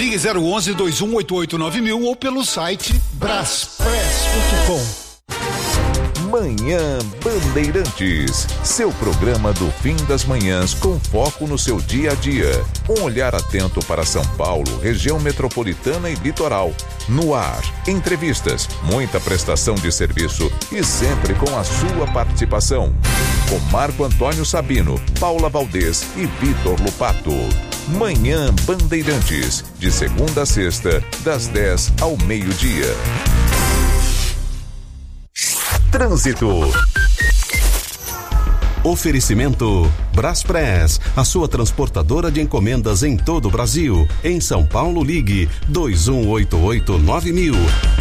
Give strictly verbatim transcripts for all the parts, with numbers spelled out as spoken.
Ligue zero onze, dois um oito oito nove mil ou pelo site braspress ponto com. Manhã Bandeirantes, seu programa do fim das manhãs com foco no seu dia a dia. Um olhar atento para São Paulo, região metropolitana e litoral. No ar, entrevistas, muita prestação de serviço e sempre com a sua participação. Com Marco Antônio Sabino, Paula Valdez e Vitor Lupato. Manhã Bandeirantes, de segunda a sexta, das dez ao meio-dia. Trânsito. Oferecimento Braspress, a sua transportadora de encomendas em todo o Brasil. Em São Paulo, ligue dois um oito oito nove mil.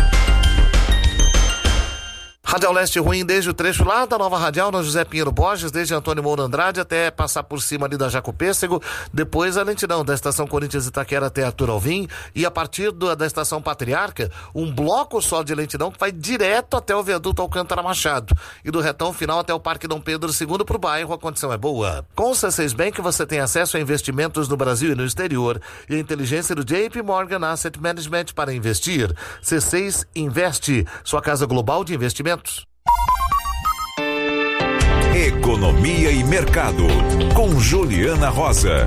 Radial Leste ruim desde o trecho lá da Nova Radial, na José Pinheiro Borges, desde Antônio Moura Andrade até passar por cima ali da Jaco Pêssego, depois a lentidão da estação Corinthians Itaquera até Arthur Alvim, e a partir do, da estação Patriarca, um bloco só de lentidão que vai direto até o viaduto Alcântara Machado, e do retão final até o Parque Dom Pedro segundo para o bairro, a condição é boa. Com o C seis Bank você tem acesso a investimentos no Brasil e no exterior, e a inteligência do J P Morgan Asset Management para investir. C seis Investe, sua casa global de investimentos. Economia e Mercado, com Juliana Rosa.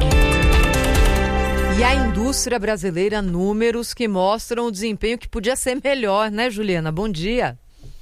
E a indústria brasileira, números que mostram o desempenho que podia ser melhor, né, Juliana? Bom dia.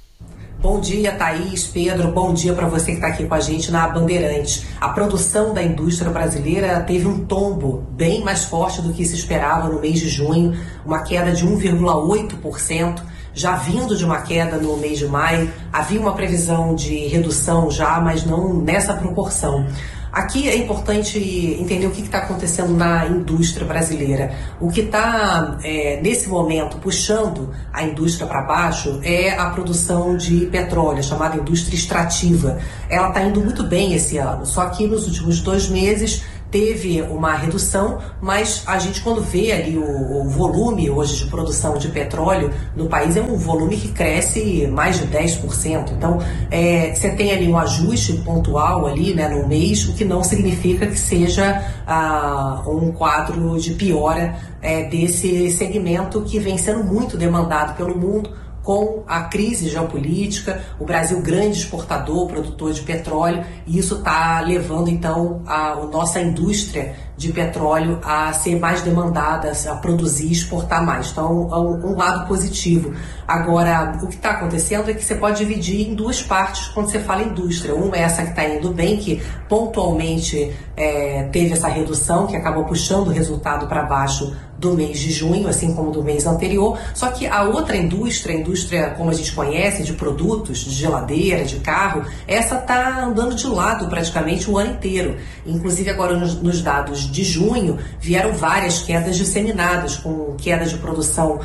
Bom dia, Thaís, Pedro, bom dia para você que está aqui com a gente na Bandeirantes. A produção da indústria brasileira teve um tombo bem mais forte do que se esperava no mês de junho, uma queda de um vírgula oito por cento. Já vindo de uma queda no mês de maio, havia uma previsão de redução já, mas não nessa proporção. Aqui é importante entender o que está acontecendo na indústria brasileira. O que está, é, nesse momento, puxando a indústria para baixo é a produção de petróleo, chamada indústria extrativa. Ela está indo muito bem esse ano, só que nos últimos dois meses teve uma redução, mas a gente quando vê ali o, o volume hoje de produção de petróleo no país é um volume que cresce mais de dez por cento. Então, é, você tem ali um ajuste pontual ali, né, no mês, o que não significa que seja ah, um quadro de piora é, desse segmento que vem sendo muito demandado pelo mundo. Com a crise geopolítica, o Brasil grande exportador, produtor de petróleo, e isso está levando então a, a nossa indústria de petróleo a ser mais demandada, a produzir e exportar mais. Então, é um, um lado positivo. Agora, o que está acontecendo é que você pode dividir em duas partes quando você fala indústria. Uma é essa que está indo bem, que pontualmente é, teve essa redução, que acabou puxando o resultado para baixo do mês de junho, assim como do mês anterior. Só que a outra indústria, a indústria como a gente conhece, de produtos, de geladeira, de carro, essa está andando de lado praticamente o ano inteiro. Inclusive agora nos, nos dados de junho vieram várias quedas disseminadas, com queda de produção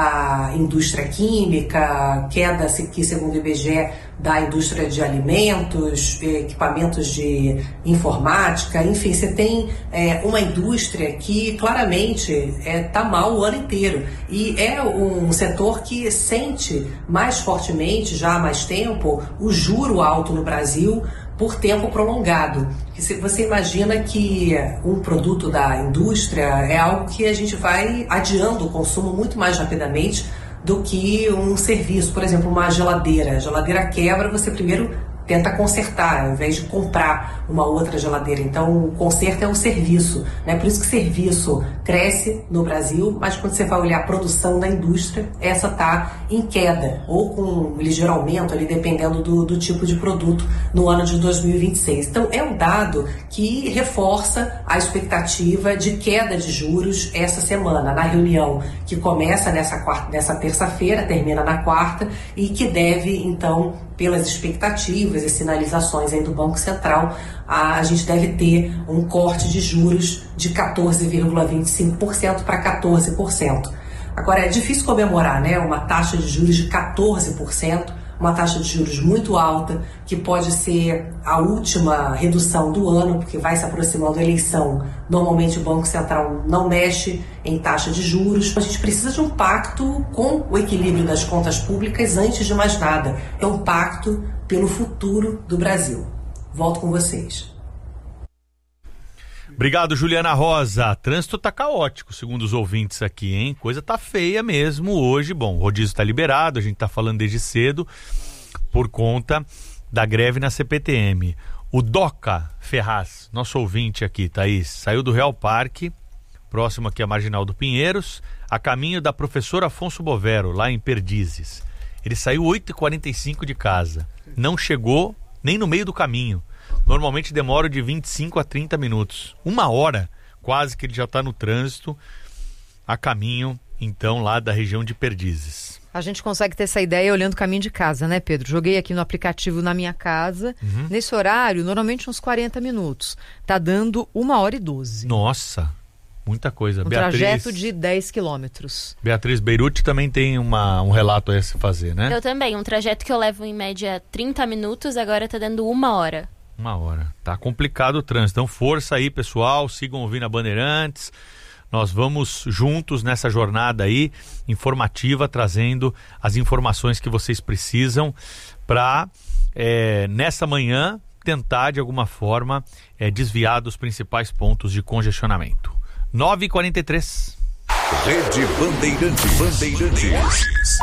da indústria química, queda que segundo o I B G E da indústria de alimentos, equipamentos de informática, enfim, você tem é, uma indústria que claramente está é, mal o ano inteiro e é um setor que sente mais fortemente, já há mais tempo, o juro alto no Brasil por tempo prolongado. Você imagina que um produto da indústria é algo que a gente vai adiando o consumo muito mais rapidamente do que um serviço. Por exemplo, uma geladeira. A geladeira quebra, você primeiro tenta consertar, ao invés de comprar uma outra geladeira. Então, o conserto é um serviço, né? Por isso que serviço cresce no Brasil, mas quando você vai olhar a produção da indústria, essa está em queda, ou com um ligeiro aumento, ali, dependendo do, do tipo de produto, no ano de dois mil e vinte e seis. Então, é um dado que reforça a expectativa de queda de juros essa semana, na reunião que começa nessa, quarta, nessa terça-feira, termina na quarta, e que deve, então, pelas expectativas e sinalizações aí do Banco Central, a, a gente deve ter um corte de juros de quatorze vírgula vinte e cinco por cento para quatorze por cento. Agora, é difícil comemorar, né, uma taxa de juros de quatorze por cento, uma taxa de juros muito alta, que pode ser a última redução do ano, porque vai se aproximando a eleição. Normalmente o Banco Central não mexe em taxa de juros. A gente precisa de um pacto com o equilíbrio das contas públicas antes de mais nada. É um pacto pelo futuro do Brasil. Volto com vocês. Obrigado, Juliana Rosa. Trânsito tá caótico, segundo os ouvintes aqui, hein? Coisa tá feia mesmo hoje. Bom, o rodízio tá liberado, a gente tá falando desde cedo por conta da greve na C P T M. O Doca Ferraz, nosso ouvinte aqui, Thaís, saiu do Real Parque, próximo aqui à Marginal do Pinheiros, a caminho da Professor Afonso Bovero, lá em Perdizes. Ele saiu oito e quarenta e cinco de casa, não chegou nem no meio do caminho. Normalmente demora de vinte e cinco a trinta minutos. Uma hora, quase que ele já está no trânsito, a caminho, então, lá da região de Perdizes. A gente consegue ter essa ideia olhando o caminho de casa, né, Pedro? Joguei aqui no aplicativo na minha casa. Uhum. Nesse horário, normalmente uns quarenta minutos. Tá dando uma hora e doze. Nossa, muita coisa. Um Beatriz, trajeto de dez quilômetros. Beatriz Beirute também tem uma, um relato a se fazer, né? Eu também. Um trajeto que eu levo em média trinta minutos, agora tá dando uma hora. Uma hora. Tá complicado o trânsito. Então, força aí, pessoal. Sigam ouvindo a Bandeirantes. Nós vamos juntos nessa jornada aí, informativa, trazendo as informações que vocês precisam para, é, nessa manhã, tentar, de alguma forma, é, desviar dos principais pontos de congestionamento. nove e quarenta e três. Rede Bandeirantes. Bandeirantes.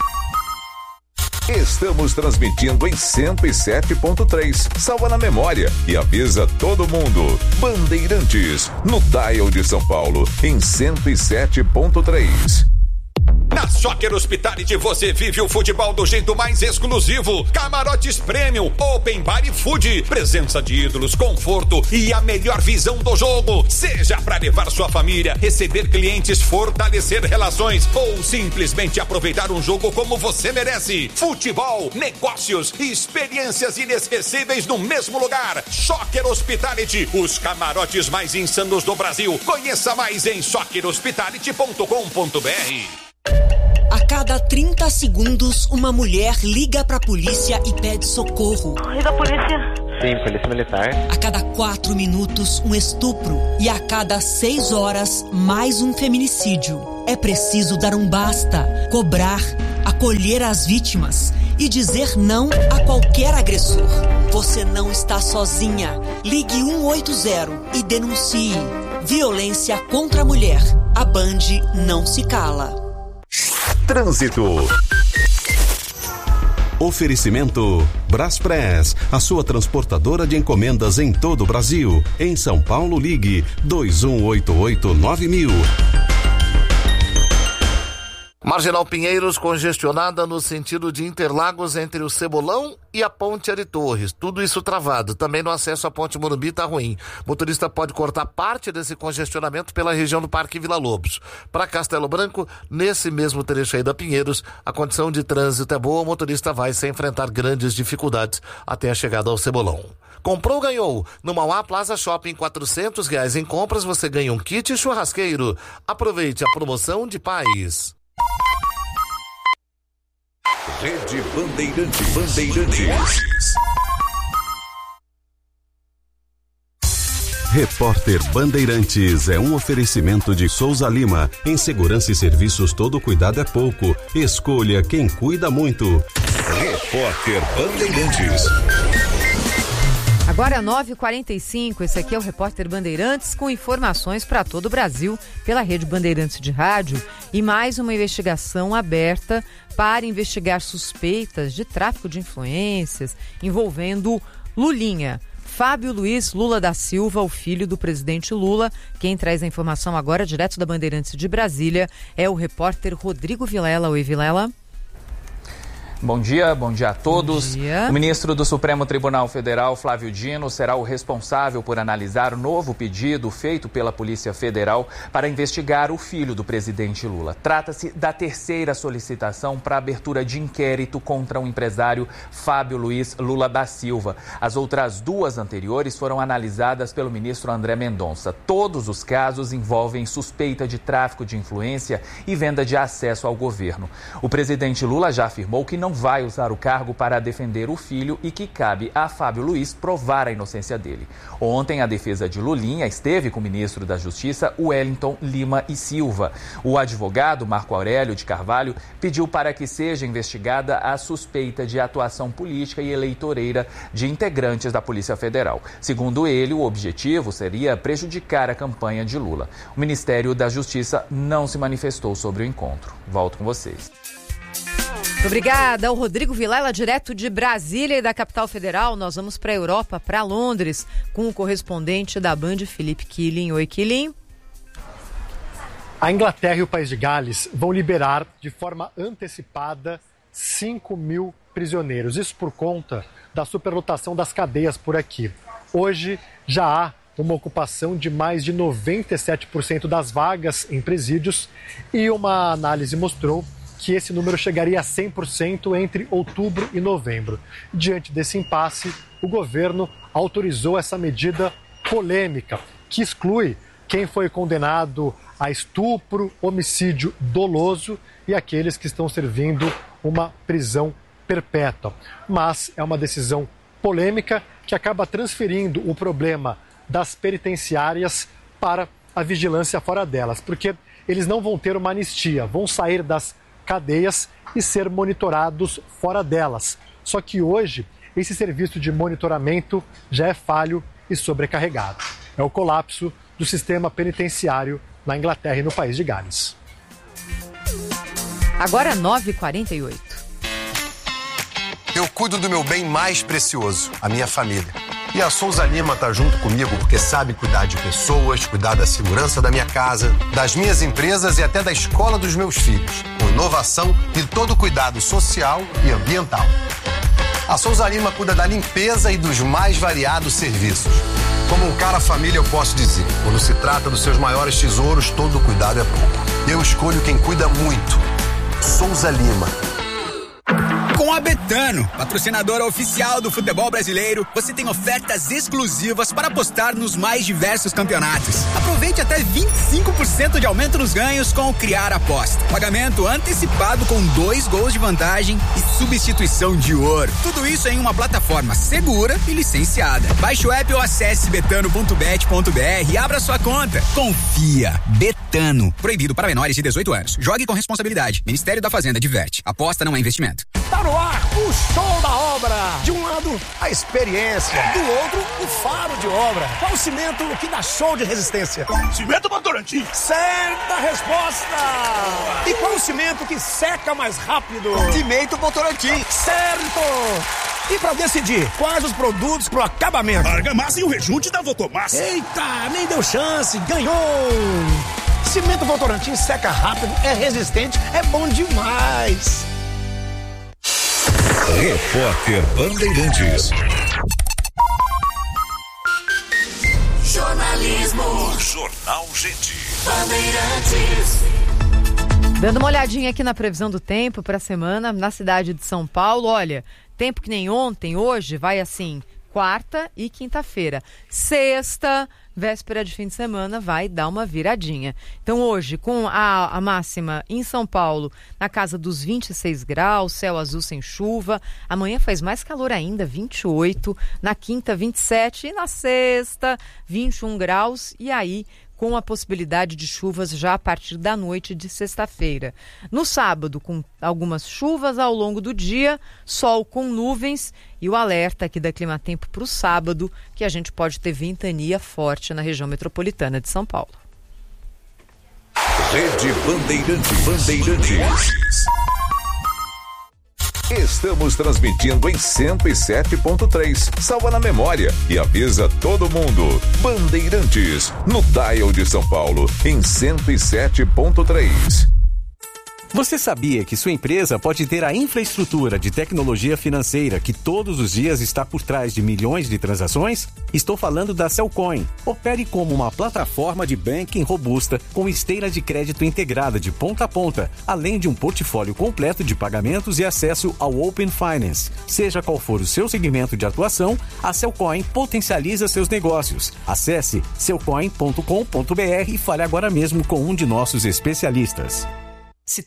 Estamos transmitindo em cento e sete ponto três. Salva na memória e avisa todo mundo. Bandeirantes, no dial de São Paulo, em cento e sete ponto três. Na Soccer Hospitality você vive o futebol do jeito mais exclusivo. Camarotes Premium, Open Bar e Food, presença de ídolos, conforto e a melhor visão do jogo. Seja para levar sua família, receber clientes, fortalecer relações ou simplesmente aproveitar um jogo como você merece. Futebol, negócios e experiências inesquecíveis no mesmo lugar. Soccer Hospitality, os camarotes mais insanos do Brasil. Conheça mais em soccer hospitality ponto com ponto b r. A cada trinta segundos, uma mulher liga pra polícia e pede socorro. Liga a polícia. Sim, polícia militar. A cada quatro minutos, um estupro. E a cada seis horas, mais um feminicídio. É preciso dar um basta, cobrar, acolher as vítimas e dizer não a qualquer agressor. Você não está sozinha. Ligue um oito zero e denuncie. Violência contra a mulher. A Band não se cala. Trânsito. Oferecimento Braspress, a sua transportadora de encomendas em todo o Brasil. Em São Paulo, ligue dois um oito oito nove mil. Marginal Pinheiros congestionada no sentido de Interlagos entre o Cebolão e a Ponte Ari Torres. Tudo isso travado. Também no acesso à Ponte Morumbi está ruim. O motorista pode cortar parte desse congestionamento pela região do Parque Vila Lobos. Para Castelo Branco, nesse mesmo trecho aí da Pinheiros, a condição de trânsito é boa. O motorista vai sem enfrentar grandes dificuldades até a chegada ao Cebolão. Comprou, ganhou. No Mauá Plaza Shopping, quatrocentos reais em compras, você ganha um kit churrasqueiro. Aproveite a promoção de paz. Rede Bandeirantes. Bandeirantes. Repórter Bandeirantes é um oferecimento de Souza Lima. Em segurança e serviços, todo cuidado é pouco. Escolha quem cuida muito. Repórter Bandeirantes. Agora é nove e quarenta e cinco, esse aqui é o Repórter Bandeirantes com informações para todo o Brasil pela Rede Bandeirantes de Rádio e mais uma investigação aberta para investigar suspeitas de tráfico de influências envolvendo Lulinha. Fábio Luiz Lula da Silva, o filho do presidente Lula. Quem traz a informação agora, direto da Bandeirantes de Brasília, é o repórter Rodrigo Vilela. Oi, Vilela. Bom dia, bom dia a todos. Dia. O ministro do Supremo Tribunal Federal, Flávio Dino, será o responsável por analisar o novo pedido feito pela Polícia Federal para investigar o filho do presidente Lula. Trata-se da terceira solicitação para abertura de inquérito contra o empresário Fábio Luiz Lula da Silva. As outras duas anteriores foram analisadas pelo ministro André Mendonça. Todos os casos envolvem suspeita de tráfico de influência e venda de acesso ao governo. O presidente Lula já afirmou que não não vai usar o cargo para defender o filho e que cabe a Fábio Luiz provar a inocência dele. Ontem, a defesa de Lulinha esteve com o ministro da Justiça, Wellington Lima e Silva. O advogado Marco Aurélio de Carvalho pediu para que seja investigada a suspeita de atuação política e eleitoreira de integrantes da Polícia Federal. Segundo ele, o objetivo seria prejudicar a campanha de Lula. O Ministério da Justiça não se manifestou sobre o encontro. Volto com vocês. Muito obrigada. O Rodrigo Vilela, direto de Brasília e da capital federal. Nós vamos para a Europa, para Londres, com o correspondente da Band, Felipe Killing. Oi, Killing. A Inglaterra e o País de Gales vão liberar de forma antecipada cinco mil prisioneiros. Isso por conta da superlotação das cadeias por aqui. Hoje já há uma ocupação de mais de noventa e sete por cento das vagas em presídios e uma análise mostrou que esse número chegaria a cem por cento entre outubro e novembro. Diante desse impasse, o governo autorizou essa medida polêmica, que exclui quem foi condenado a estupro, homicídio doloso e aqueles que estão servindo uma prisão perpétua. Mas é uma decisão polêmica que acaba transferindo o problema das penitenciárias para a vigilância fora delas, porque eles não vão ter uma anistia, vão sair das cadeias e ser monitorados fora delas. Só que hoje, esse serviço de monitoramento já é falho e sobrecarregado. É o colapso do sistema penitenciário na Inglaterra e no País de Gales. Agora nove e quarenta e oito. Eu cuido do meu bem mais precioso, a minha família. E a Souza Lima tá junto comigo porque sabe cuidar de pessoas, cuidar da segurança da minha casa, das minhas empresas e até da escola dos meus filhos, com inovação e todo o cuidado social e ambiental. A Souza Lima cuida da limpeza e dos mais variados serviços. Como um cara família, eu posso dizer, quando se trata dos seus maiores tesouros, todo cuidado é pouco. Eu escolho quem cuida muito. Souza Lima. Com a Betano, patrocinadora oficial do futebol brasileiro, você tem ofertas exclusivas para apostar nos mais diversos campeonatos. Aproveite até vinte e cinco por cento de aumento nos ganhos com o Criar Aposta. Pagamento antecipado com dois gols de vantagem e substituição de ouro. Tudo isso em uma plataforma segura e licenciada. Baixe o app ou acesse betano ponto bet ponto br e abra sua conta. Confia. Betano. Proibido para menores de dezoito anos. Jogue com responsabilidade. Ministério da Fazenda diverte. Aposta não é investimento. Tá no ar o show da obra. De um lado, a experiência. Do outro, o faro de obra. Qual o cimento que dá show de resistência? Cimento Votorantim. Certa resposta. E qual o cimento que seca mais rápido? Cimento Votorantim. Certo. E pra decidir quais os produtos pro acabamento? Argamassa e o rejunte da Votomassa. Eita, nem deu chance. Ganhou. Cimento Votorantim seca rápido, é resistente, é bom demais. Repórter Bandeirantes. Jornalismo. Jornal Gente. Bandeirantes. Dando uma olhadinha aqui na previsão do tempo para a semana na cidade de São Paulo. Olha, tempo que nem ontem, hoje vai assim, quarta e quinta-feira. Sexta, véspera de fim de semana, vai dar uma viradinha. Então hoje, com a, a máxima em São Paulo, na casa dos vinte e seis graus, céu azul sem chuva. Amanhã faz mais calor ainda, vinte e oito. Na quinta, vinte e sete. E na sexta, vinte e um graus. E aí, com a possibilidade de chuvas já a partir da noite de sexta-feira. No sábado, com algumas chuvas ao longo do dia, sol com nuvens e o alerta aqui da Climatempo para o sábado, que a gente pode ter ventania forte na região metropolitana de São Paulo. Rede Bandeirantes. Bandeirantes. Estamos transmitindo em cento e sete ponto três. Salva na memória e avisa todo mundo. Bandeirantes, no dial de São Paulo, em cento e sete ponto três. Você sabia que sua empresa pode ter a infraestrutura de tecnologia financeira que todos os dias está por trás de milhões de transações? Estou falando da Cellcoin. Opere como uma plataforma de banking robusta com esteira de crédito integrada de ponta a ponta, além de um portfólio completo de pagamentos e acesso ao Open Finance. Seja qual for o seu segmento de atuação, a Cellcoin potencializa seus negócios. Acesse cellcoin ponto com ponto br e fale agora mesmo com um de nossos especialistas.